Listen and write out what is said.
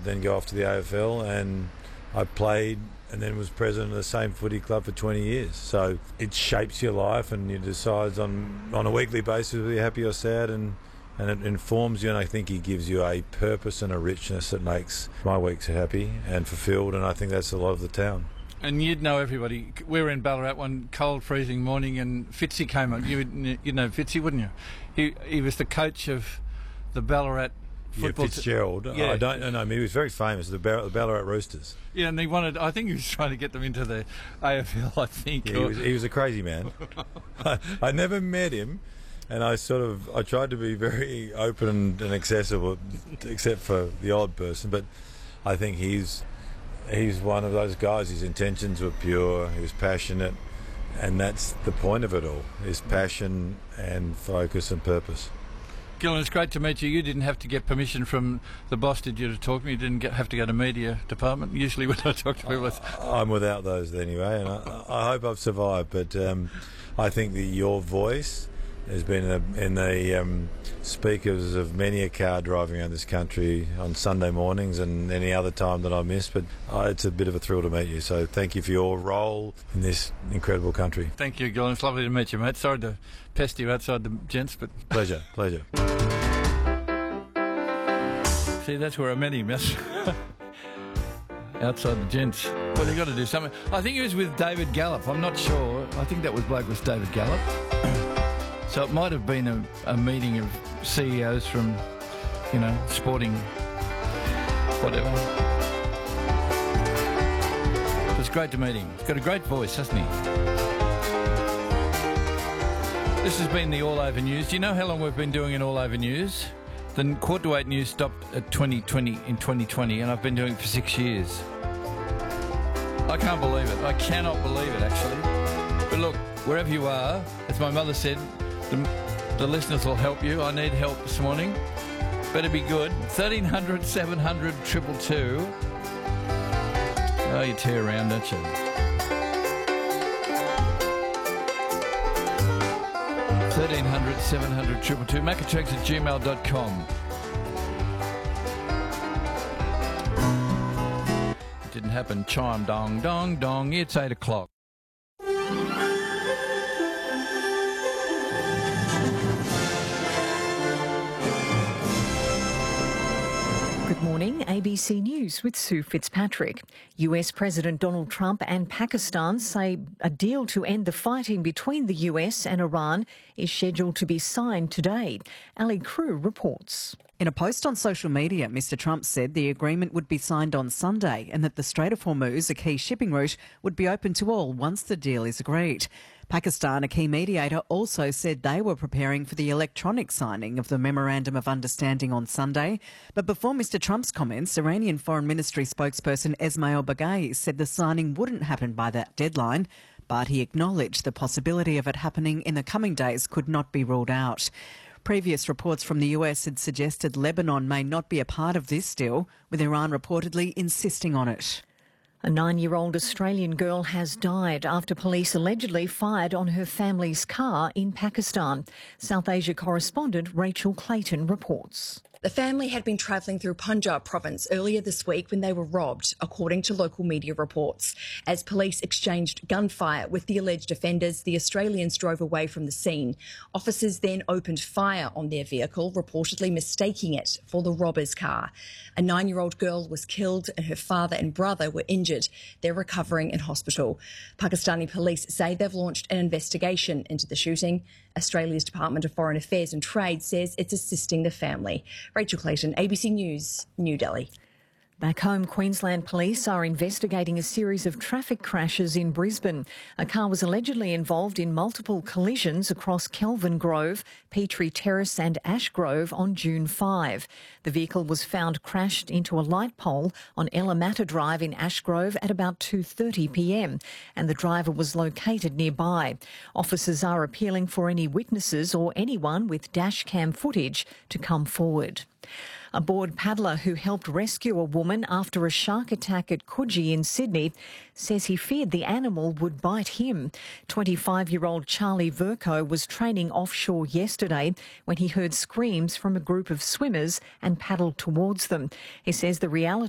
then go off to the AFL, and I played and then was president of the same footy club for 20 years. So it shapes your life, and you decide on a weekly basis whether you're happy or sad, and it informs you, and I think he gives you a purpose and a richness that makes my weeks happy and fulfilled, and I think that's a lot of the town. And you'd know everybody. We were in Ballarat one cold, freezing morning, and Fitzy came on. You'd know Fitzy, wouldn't you? He was the coach of the Ballarat football. Yeah, Fitzgerald. Yeah. I don't know. He was very famous, the Ballarat Roosters. Yeah, and I think he was trying to get them into the AFL, I think. Yeah, he was a crazy man. I never met him, and I tried to be very open and accessible, except for the odd person, but I think he's one of those guys. His intentions were pure, he was passionate, and that's the point of it all, is passion and focus and purpose. Gillan, it's great to meet you. You didn't have to get permission from the boss, did you, to talk to me? You didn't have to go to media department? Usually when I talk to people... I'm without those anyway, and I hope I've survived, but I think that your voice has been in the speakers of many a car driving around this country on Sunday mornings and any other time that I miss. But it's a bit of a thrill to meet you. So thank you for your role in this incredible country. Thank you, Gillan. It's lovely to meet you, mate. Sorry to pest you outside the gents, but... Pleasure. See, that's where I met him, yes. Outside the gents. Well, you got to do something. I think he was with David Gallop. I'm not sure. I think that bloke was David Gallop. So it might have been a meeting of CEOs from, sporting, whatever. It's great to meet him. He's got a great voice, hasn't he? This has been the All Over News. Do you know how long we've been doing an All Over News? The Quarter to 8 News stopped at 2020, and I've been doing it for 6 years. I can't believe it. I cannot believe it, actually. But look, wherever you are, as my mother said, the listeners will help you. I need help this morning. Better be good. 1300 700 222. Oh, you tear around, don't you? 1300 700 222. Macatrags@gmail.com. It didn't happen. Chime, dong, dong, dong. It's 8 o'clock. Good morning, ABC News with Sue Fitzpatrick. US President Donald Trump and Pakistan say a deal to end the fighting between the US and Iran is scheduled to be signed today. Ali Crew reports. In a post on social media, Mr Trump said the agreement would be signed on Sunday and that the Strait of Hormuz, a key shipping route, would be open to all once the deal is agreed. Pakistan, a key mediator, also said they were preparing for the electronic signing of the Memorandum of Understanding on Sunday. But before Mr Trump's comments, Iranian Foreign Ministry spokesperson Esmail Baghaei said the signing wouldn't happen by that deadline, but he acknowledged the possibility of it happening in the coming days could not be ruled out. Previous reports from the US had suggested Lebanon may not be a part of this deal, with Iran reportedly insisting on it. A 9-year-old Australian girl has died after police allegedly fired on her family's car in Pakistan. South Asia correspondent Rachel Clayton reports. The family had been travelling through Punjab province earlier this week when they were robbed, according to local media reports. As police exchanged gunfire with the alleged offenders, the Australians drove away from the scene. Officers then opened fire on their vehicle, reportedly mistaking it for the robber's car. A 9-year-old girl was killed and her father and brother were injured. They're recovering in hospital. Pakistani police say they've launched an investigation into the shooting. Australia's Department of Foreign Affairs and Trade says it's assisting the family. Rachel Clayton, ABC News, New Delhi. Back home, Queensland police are investigating a series of traffic crashes in Brisbane. A car was allegedly involved in multiple collisions across Kelvin Grove, Petrie Terrace and Ash Grove on June 5. The vehicle was found crashed into a light pole on Ella Matta Drive in Ash Grove at about 2:30pm, and the driver was located nearby. Officers are appealing for any witnesses or anyone with dash cam footage to come forward. A board paddler who helped rescue a woman after a shark attack at Coogee in Sydney says he feared the animal would bite him. 25-year-old Charlie Verco was training offshore yesterday when he heard screams from a group of swimmers and paddled towards them. He says the reality